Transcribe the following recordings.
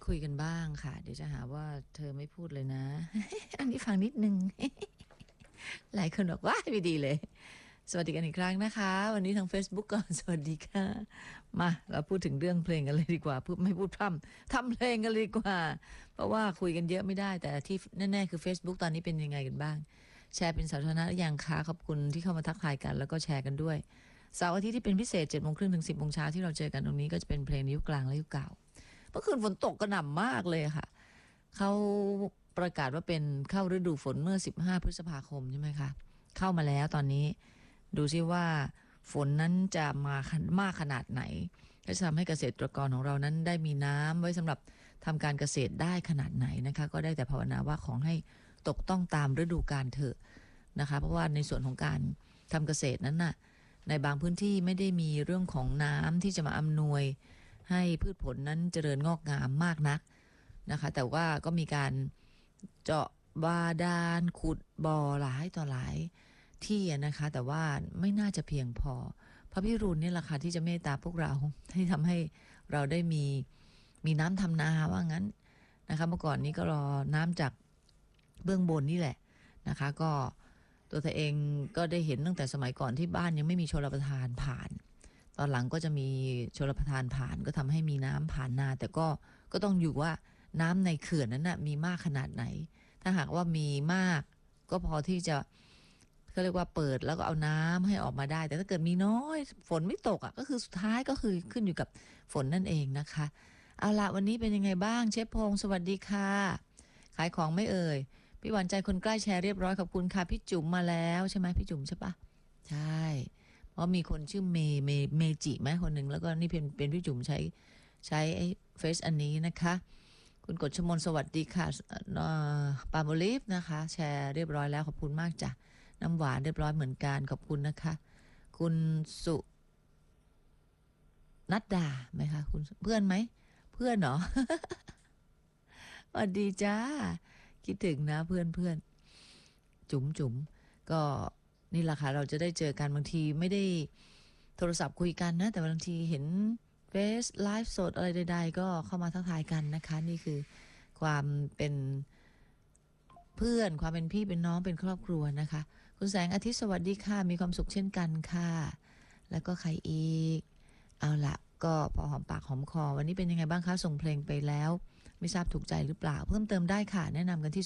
คุยกันบ้างค่ะเดี๋ยวจะหาว่าเธอไม่พูดเลยนะ อันนี้ฟังนิดนึง หลายคนบอกว่าไม่ดีเลยสวัสดีกันอีกครั้งนะคะวันนี้ทาง Facebook ก่อนสวัสดีค่ะมาเราพูดถึงเรื่องเพลงกันเลยดีกว่าพูดไม่พูดพร่ำทำเพลงกันเลยดีกว่าเพราะว่าคุยกันเยอะไม่ได้แต่ที่แน่ๆคือ Facebook ตอนนี้เป็นยังไงกันบ้างแชร์เป็นสาธารณะหรือยังคะขอบคุณที่เข้ามาทักทายกันแล้วก็แชร์กันด้วยเสาร์อาทิตย์ที่เป็นพิเศษ 7:30 น. ถึง 10:00 น. ที่เราเจอกันตรงนี้ก็จะเป็นเพลงยุคกลางและยุคเก่าเมื่อคืนฝนตกกระหน่ำมากเลยค่ะเขาประกาศว่าเป็นเข้าฤดูฝนเมื่อ15 พฤษภาคมใช่ไหมคะเข้ามาแล้วตอนนี้ดูซิว่าฝนนั้นจะมามากขนาดไหนก็จะทำให้เกษตรกรของเรานั้นได้มีน้ำไว้สำหรับทำการเกษตรได้ขนาดไหนนะคะก็ได้แต่ภาวนาว่าขอให้ตกต้องตามฤดูกาลเถอะนะคะเพราะว่าในส่วนของการทำเกษตรนั้นน่ะในบางพื้นที่ไม่ได้มีเรื่องของน้ำที่จะมาอำนวยให้พืชผลนั้นเจริญงอกงามมากนักนะคะแต่ว่าก็มีการเจาะบาดาลขุดบ่อหลายต่อหลายที่นะคะแต่ว่าไม่น่าจะเพียงพอพระพิรุณนี่แหละค่ะที่จะเมตตาพวกเราที่ทำให้เราได้มีน้ำทำนาว่างั้นนะคะเมื่อก่อนนี้ก็รอน้ำจากเบื้องบนนี่แหละนะคะก็ตัวเธอเองก็ได้เห็นตั้งแต่สมัยก่อนที่บ้านยังไม่มีชลประทานผ่านตอนหลังก็จะมีชลประทานผ่านก็ทำให้มีน้ำผ่านนาแต่ก็ต้องอยู่ว่าน้ำในเขื่อนนั้นนะมีมากขนาดไหนถ้าหากว่ามีมากก็พอที่จะเขาเรียกว่าเปิดแล้วก็เอาน้ำให้ออกมาได้แต่ถ้าเกิดมีน้อยฝนไม่ตกอ่ะก็คือสุดท้ายก็คือขึ้นอยู่กับฝนนั่นเองนะคะเอาละวันนี้เป็นยังไงบ้างเชฟพงศ์สวัสดีค่ะขายของไม่เอ่ยพี่หวานใจคนใกล้แชร์เรียบร้อยขอบคุณค่ะพี่จุ๋มมาแล้วใช่ไหมพี่จุ๋มใช่ปะใช่เพราะมีคนชื่อเมจิไหมคนหนึ่งแล้วก็นี่เป็นพี่จุ๋มใช้ไอ้เฟซอันนี้นะคะคุณกฎชมนสวัสดีค่ะปาโมลิฟนะคะแชร์เรียบร้อยแล้วขอบคุณมากจ้ะน้ำหวานเรียบร้อยเหมือนกันขอบคุณนะคะคุณสุนัดดาไหมคะคุณเพื่อนไหมเพื่อนเหรอ สวัสดีจ้าคิดถึงนะเพื่อนจุ๋มก็นี่แหละค่ะเราจะได้เจอกันบางทีไม่ได้โทรศัพท์คุยกันนะแต่บางทีเห็นเฟซไลฟ์สดอะไรใดๆก็เข้ามาทักทายกันนะคะนี่คือความเป็นเพื่อนความเป็นพี่เป็นน้องเป็นครอบครัวนะคะคุณแสงอาทิตย์สวัสดีค่ะมีความสุขเช่นกันค่ะแล้วก็ใครอีกเอาละก็พอหอมปากหอมคอวันนี้เป็นยังไงบ้างคะส่งเพลงไปแล้วไม่ทราบถูกใจหรือเปล่าเพิ่มเติมได้ค่ะแนะนำกันที่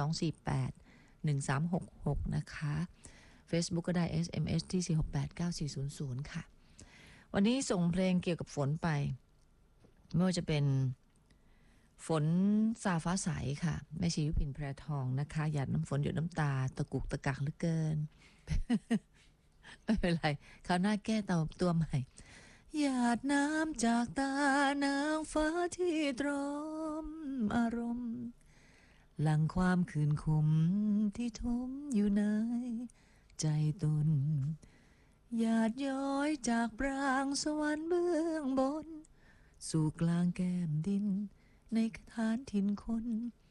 022481366นะคะ Facebook ก็ได้ SMS ที่4689400ค่ะวันนี้ส่งเพลงเกี่ยวกับฝนไปไม่ว่าจะเป็นฝนซาฟ้าใสค่ะแม่ชียุพินแพรทองนะคะหยาดน้ำฝนหยดน้ำตาตะกุกตะกักเหลือเกิน ไม่เป็นไรคราวหน้าแก้ตัวใหม่หยาดน้ำจากตานางฟ้าที่ตรอมอารมณ์หลั่งความคืนคมที่ทมอยู่ในใจตนหยาดย้อยจากปรางสวรรค์เบื้องบนสู่กลางแก้มดินในฐานถิ่นคน